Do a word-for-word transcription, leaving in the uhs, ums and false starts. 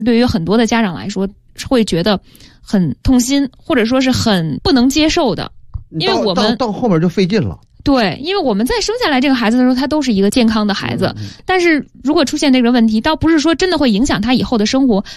对于很多的家长来说会觉得很痛心，或者说是很不能接受的，因为我们到到后面就费劲了。 对，因为我们在生下来这个孩子的时候，他都是一个健康的孩子，但是如果出现这个问题，倒不是说真的会影响他以后的生活，